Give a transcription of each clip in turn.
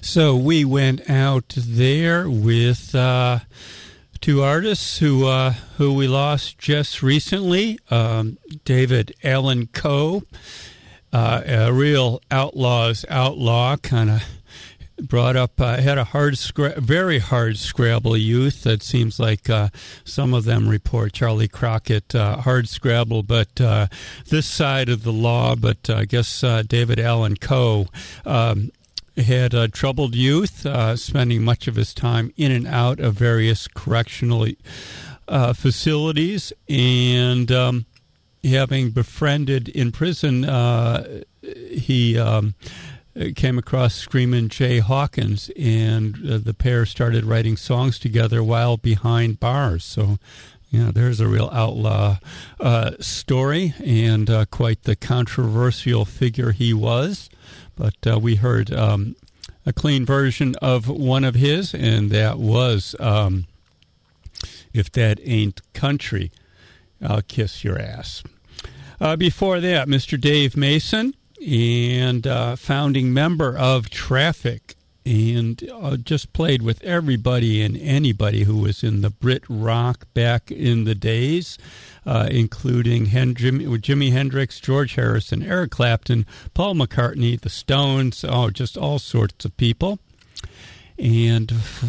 So we went out there with two artists who we lost just recently. David Allan Coe, a real outlaw's outlaw, kind of brought up, had a very hard scrabble youth. That seems like some of them report Charlie Crockett hard scrabble, but this side of the law. But I guess David Allan Coe had a troubled youth, spending much of his time in and out of various correctional facilities, and having befriended in prison, he came across Screamin' Jay Hawkins, and the pair started writing songs together while behind bars. So, there's a real outlaw story, and quite the controversial figure he was. But we heard a clean version of one of his, and that was If That Ain't Country, I'll Kiss Your Ass. Before that, Mr. Dave Mason, and founding member of Traffic, and just played with everybody and anybody who was in the Brit rock back in the days, including Jimi Hendrix, George Harrison, Eric Clapton, Paul McCartney, the Stones, just all sorts of people. And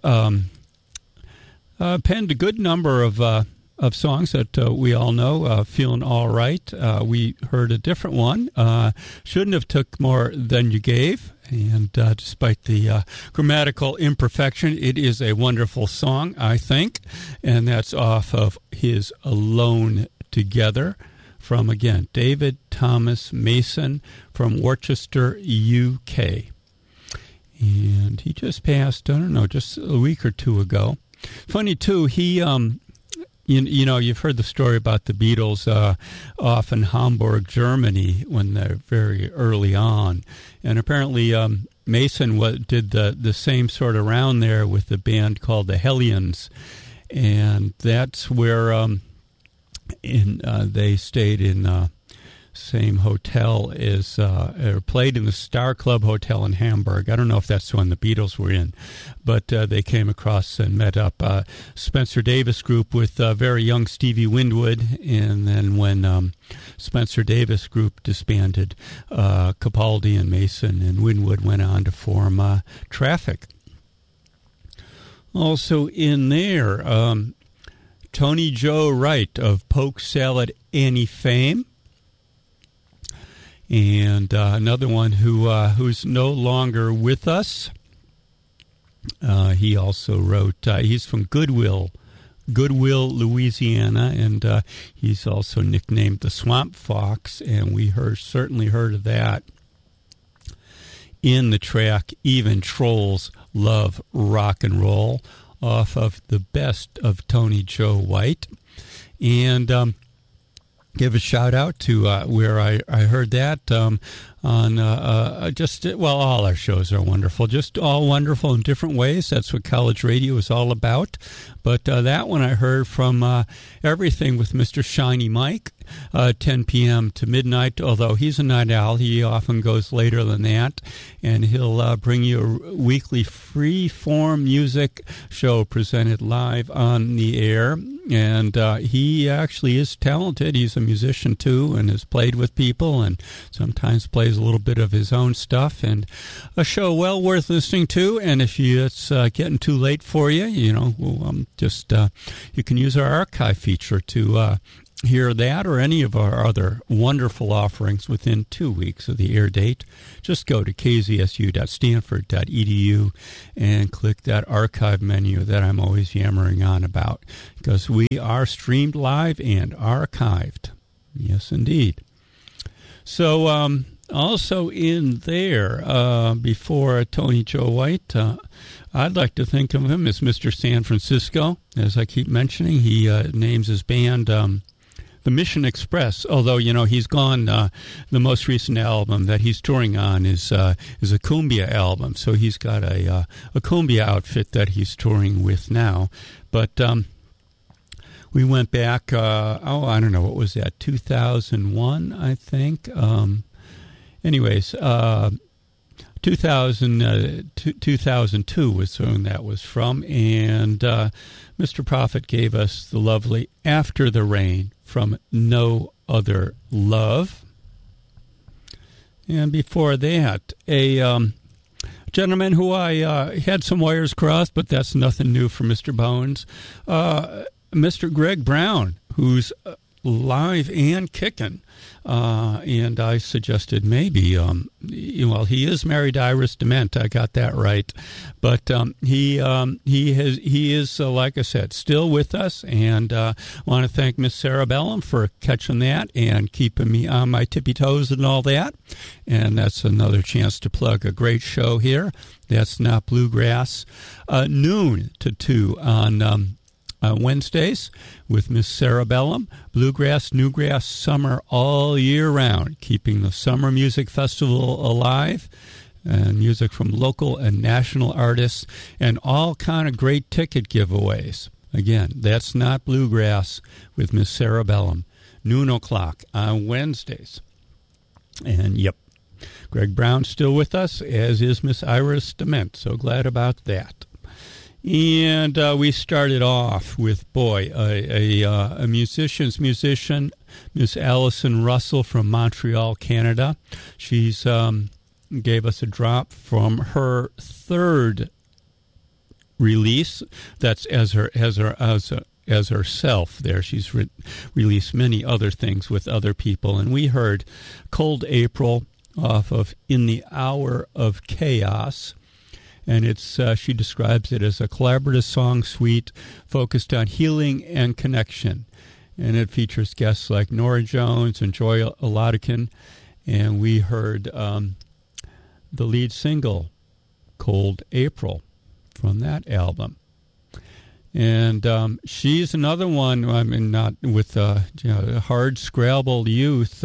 penned a good number of songs that we all know, Feeling All Right. We heard a different one, Shouldn't Have Took More Than You Gave. And despite the grammatical imperfection, it is a wonderful song, I think. And that's off of his Alone Together from, again, David Thomas Mason from Worcester, UK. And he just passed, I don't know, just a week or two ago. Funny, too, he... you've heard the story about the Beatles off in Hamburg, Germany, when they're very early on. And apparently Mason did the same sort of round there with a band called the Hellions. And that's where they stayed in same hotel as, or played in the Star Club Hotel in Hamburg. I don't know if that's the one the Beatles were in, but they came across and met up. Spencer Davis Group with very young Stevie Winwood, and then when Spencer Davis Group disbanded, Capaldi and Mason and Winwood went on to form Traffic. Also in there, Tony Joe Wright of Polk Salad Annie fame. And another one who's no longer with us. He also wrote, he's from Goodwill, Louisiana, and he's also nicknamed the Swamp Fox, and we certainly heard of that in the track Even Trolls Love Rock and Roll, off of the Best of Tony Joe White. And give a shout out to where I heard that on all our shows are wonderful, just all wonderful in different ways. That's what college radio is all about. But that one I heard from Everything with Mr. Shiny Mike, 10 p.m. to midnight, although he's a night owl. He often goes later than that, and he'll bring you a weekly free-form music show presented live on the air. And he actually is talented. He's a musician, too, and has played with people and sometimes plays a little bit of his own stuff. And a show well worth listening to. And if it's getting too late for you, you can use our archive feature to hear that or any of our other wonderful offerings within 2 weeks of the air date. Just go to kzsu.stanford.edu and click that archive menu that I'm always yammering on about, because we are streamed live and archived. Yes, indeed. So also in there, before Tony Joe White, I'd like to think of him as Mr. San Francisco. As I keep mentioning, he names his band the Mission Express, although, he's gone. The most recent album that he's touring on is a cumbia album, so he's got a cumbia outfit that he's touring with now. But we went back, I don't know, what was that, 2001, I think? 2001 2002 was when that was from, and Mr. Prophet gave us the lovely After the Rain from No Other Love. And before that, a gentleman who I had some wires crossed, but that's nothing new for Mr. Bones, Mr. Greg Brown, who's live and kicking. And I suggested maybe, he is married to Iris Dement. I got that right. But he is, like I said, still with us. And I want to thank Miss Sarah Bellum for catching that and keeping me on my tippy toes and all that. And that's another chance to plug a great show here. That's Not Bluegrass, noon to 2 on Wednesdays with Miss Sarah Bellum. Bluegrass, Newgrass, summer all year round, keeping the Summer Music Festival alive, and music from local and national artists, and all kind of great ticket giveaways. Again, that's Not Bluegrass with Miss Sarah Bellum, noon o'clock on Wednesdays. And yep, Greg Brown's still with us, as is Miss Iris Dement. So glad about that. And we started off with, a musician's musician, Miss Allison Russell from Montreal, Canada. She's gave us a drop from her third release. That's as herself. There, she's released many other things with other people, and we heard "Cold April" off of "In the Hour of Chaos." And it's she describes it as a collaborative song suite focused on healing and connection. And it features guests like Nora Jones and Joy Oladikin. And we heard the lead single, Cold April, from that album. And she's another one, not with hard, scrabbled youth.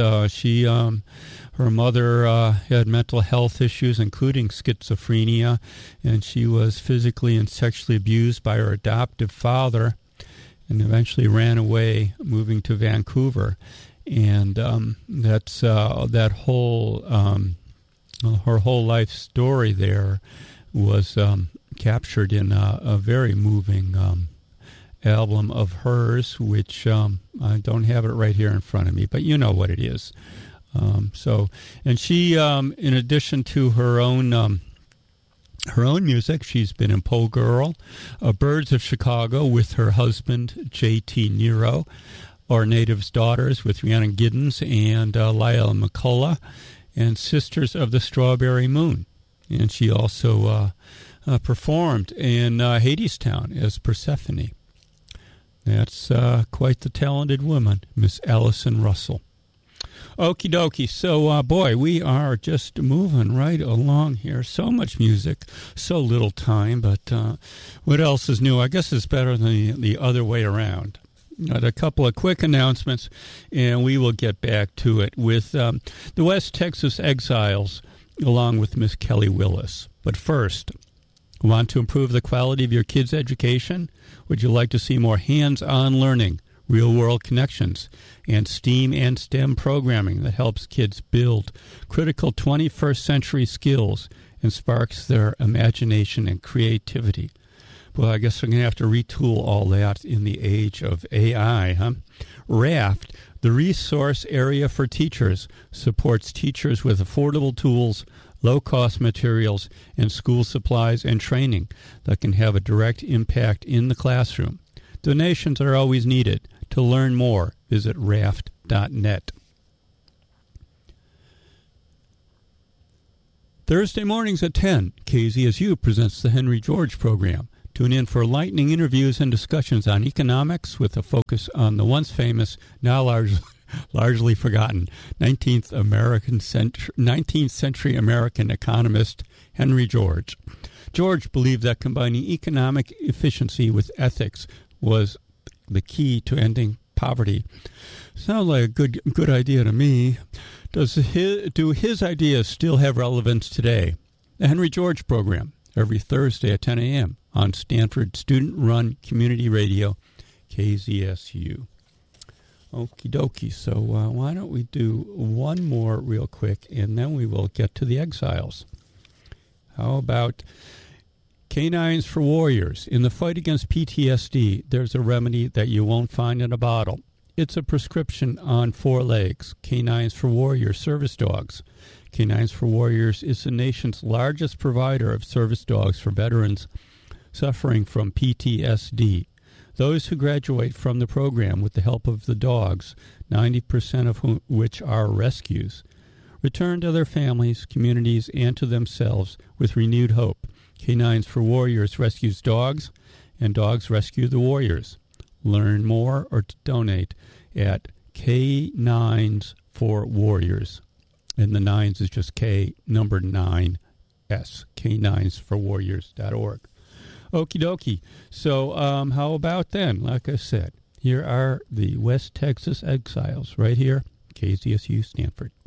Her mother had mental health issues, including schizophrenia, and she was physically and sexually abused by her adoptive father, and eventually ran away, moving to Vancouver. And that's that whole her whole life story there was captured in a very moving album of hers, which I don't have it right here in front of me, but you know what it is. And she, in addition to her own music, she's been in Poe Girl, Birds of Chicago with her husband J.T. Nero, Our Native's Daughters with Rhiannon Giddens and Lyle McCullough, and Sisters of the Strawberry Moon. And she also performed in Hadestown as Persephone. That's quite the talented woman, Miss Allison Russell. Okie dokie. So, we are just moving right along here. So much music, so little time, but what else is new? I guess it's better than the other way around. A couple of quick announcements, and we will get back to it with the West Texas Exiles, along with Miss Kelly Willis. But first, want to improve the quality of your kids' education? Would you like to see more hands-on learning, real-world connections, and STEAM and STEM programming that helps kids build critical 21st century skills and sparks their imagination and creativity? Well, I guess we're going to have to retool all that in the age of AI, huh? RAFT, the Resource Area for Teachers, supports teachers with affordable tools, low-cost materials, and school supplies and training that can have a direct impact in the classroom. Donations are always needed. To learn more, visit raft.net. Thursday mornings at 10, KZSU presents the Henry George program. Tune in for lightning interviews and discussions on economics with a focus on the once famous, now largely forgotten 19th century American economist Henry George. George believed that combining economic efficiency with ethics was the key to ending poverty. Sounds like a good idea to me. Do his ideas still have relevance today? The Henry George program, every Thursday at 10 a.m. on Stanford student-run community radio, KZSU. Okie dokie. So why don't we do one more real quick, and then we will get to the Exiles. How about Canines for Warriors? In the fight against PTSD, there's a remedy that you won't find in a bottle. It's a prescription on 4 legs. Canines for Warriors service dogs. Canines for Warriors is the nation's largest provider of service dogs for veterans suffering from PTSD. Those who graduate from the program with the help of the dogs, 90% of which are rescues, return to their families, communities, and to themselves with renewed hope. Canines for Warriors rescues dogs, and dogs rescue the warriors. Learn more or to donate at Canines for Warriors. And the 9s is just K, number 9, S, caninesforwarriors.org. Okie dokie. So how about then? Like I said, here are the West Texas Exiles right here, KZSU Stanford.